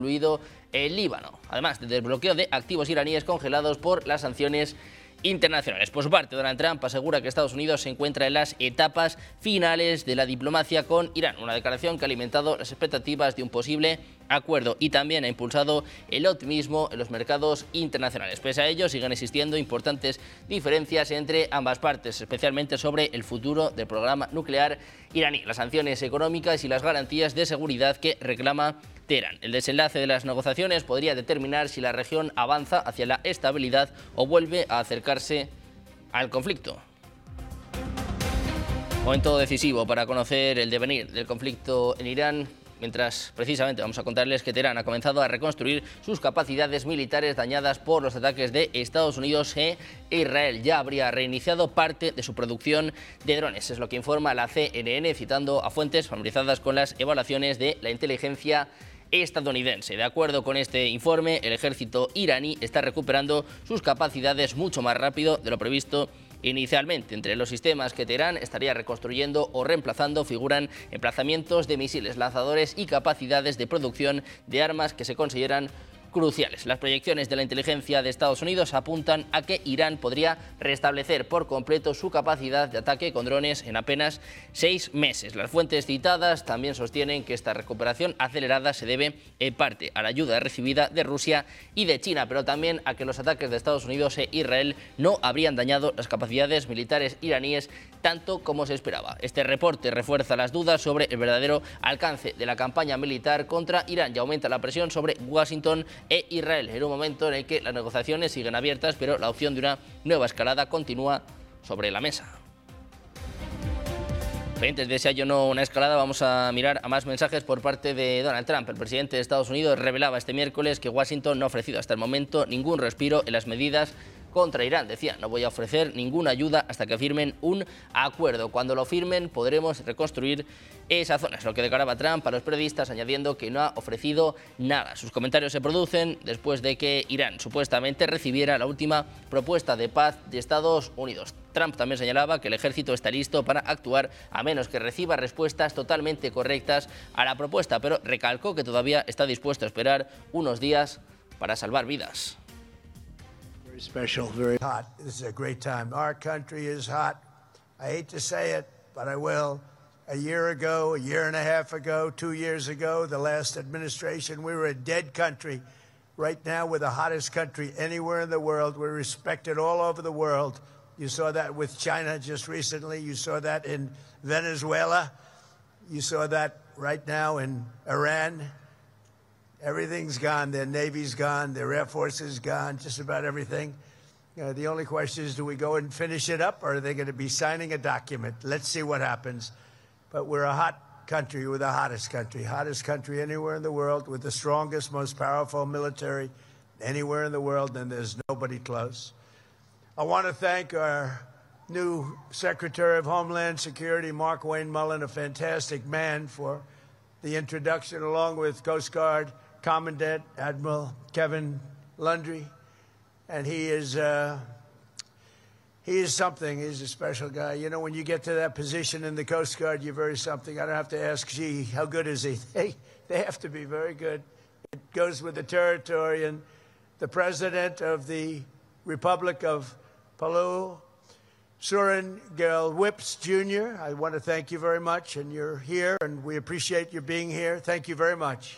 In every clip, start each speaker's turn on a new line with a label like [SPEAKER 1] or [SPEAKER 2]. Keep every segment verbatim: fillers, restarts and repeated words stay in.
[SPEAKER 1] incluido el Líbano, además del desbloqueo de activos iraníes congelados por las sanciones internacionales. Por su parte, Donald Trump asegura que Estados Unidos se encuentra en las etapas finales de la diplomacia con Irán, una declaración que ha alimentado las expectativas de un posible acuerdo y también ha impulsado el optimismo en los mercados internacionales. Pese a ello, siguen existiendo importantes diferencias entre ambas partes, especialmente sobre el futuro del programa nuclear iraní, las sanciones económicas y las garantías de seguridad que reclama Teherán. El desenlace de las negociaciones podría determinar si la región avanza hacia la estabilidad o vuelve a acercarse al conflicto. Momento decisivo para conocer el devenir del conflicto en Irán, mientras precisamente vamos a contarles que Teherán ha comenzado a reconstruir sus capacidades militares dañadas por los ataques de Estados Unidos e Israel. Ya habría reiniciado parte de su producción de drones, es lo que informa la C N N, citando a fuentes familiarizadas con las evaluaciones de la inteligencia estadounidense. De acuerdo con este informe, el ejército iraní está recuperando sus capacidades mucho más rápido de lo previsto inicialmente. Entre los sistemas que Teherán estaría reconstruyendo o reemplazando figuran emplazamientos de misiles, lanzadores y capacidades de producción de armas que se consideran cruciales. Las proyecciones de la inteligencia de Estados Unidos apuntan a que Irán podría restablecer por completo su capacidad de ataque con drones en apenas seis meses. Las fuentes citadas también sostienen que esta recuperación acelerada se debe en parte a la ayuda recibida de Rusia y de China, pero también a que los ataques de Estados Unidos e Israel no habrían dañado las capacidades militares iraníes tanto como se esperaba. Este reporte refuerza las dudas sobre el verdadero alcance de la campaña militar contra Irán y aumenta la presión sobre Washington e Israel, en un momento en el que las negociaciones siguen abiertas, pero la opción de una nueva escalada continúa sobre la mesa. Pendientes de si hay o no una escalada, vamos a mirar a más mensajes por parte de Donald Trump. El presidente de Estados Unidos revelaba este miércoles que Washington no ha ofrecido hasta el momento ningún respiro en las medidas contra Irán. Decía, no voy a ofrecer ninguna ayuda hasta que firmen un acuerdo. Cuando lo firmen podremos reconstruir esa zona. Es lo que declaraba Trump a los periodistas, añadiendo que no ha ofrecido nada. Sus comentarios se producen después de que Irán supuestamente recibiera la última propuesta de paz de Estados Unidos. Trump también señalaba que el ejército está listo para actuar a menos que reciba respuestas totalmente correctas a la propuesta, pero recalcó que todavía está dispuesto a esperar unos días para salvar vidas.
[SPEAKER 2] Very special, very hot. This is a great time. Our country is hot. I hate to say it, but I will. A year ago, a year and a half ago, two years ago, the last administration, we were a dead country. Right now, we're the hottest country anywhere in the world. We're respected all over the world. You saw that with China just recently. You saw that in Venezuela. You saw that right now in Iran. Everything's gone. Their Navy's gone. Their Air Force is gone. Just about everything. Uh, the only question is, do we go and finish it up, or are they going to be signing a document? Let's see what happens. But we're a hot country. We're the hottest country. Hottest country anywhere in the world, with the strongest, most powerful military anywhere in the world, and there's nobody close. I want to thank our new Secretary of Homeland Security, Mark Wayne Mullen, a fantastic man, for the introduction, along with Coast Guard Commandant Admiral Kevin Lundry. And he is uh, he is something. He's a special guy. You know, when you get to that position in the Coast Guard, you're very something. I don't have to ask, gee, how good is he? They, they have to be very good. It goes with the territory. And the President of the Republic of Palau, Surin Gel Whips, Junior, I want to thank you very much, and you're here, and we appreciate you being here. Thank you very much.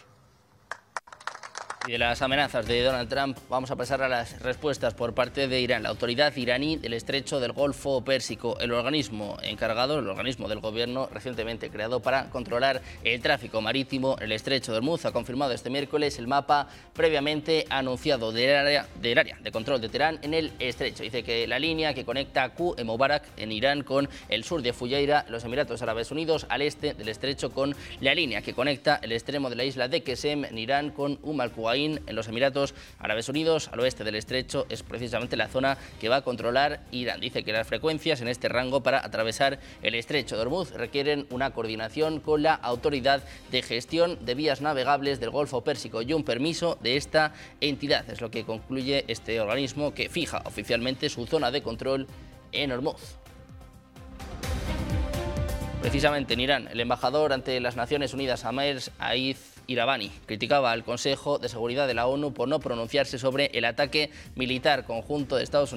[SPEAKER 1] Y de las amenazas de Donald Trump vamos a pasar a las respuestas por parte de Irán. La autoridad iraní del estrecho del Golfo Pérsico, el organismo encargado, el organismo del gobierno recientemente creado para controlar el tráfico marítimo en el estrecho de Hormuz, ha confirmado este miércoles el mapa previamente anunciado del área, del área de control de Teherán en el estrecho. Dice que la línea que conecta Q en Mubarak en Irán con el sur de Fujairah en los Emiratos Árabes Unidos, al este del estrecho con la línea que conecta el extremo de la isla de Qesem en Irán con Umm al-Quwain en los Emiratos Árabes Unidos, al oeste del estrecho, es precisamente la zona que va a controlar Irán. Dice que las frecuencias en este rango para atravesar el estrecho de Hormuz requieren una coordinación con la Autoridad de Gestión de Vías Navegables del Golfo Pérsico y un permiso de esta entidad. Es lo que concluye este organismo, que fija oficialmente su zona de control en Hormuz. Precisamente en Irán, el embajador ante las Naciones Unidas, Amir Aiz Iravani, criticaba al Consejo de Seguridad de la ONU por no pronunciarse sobre el ataque militar conjunto de Estados Unidos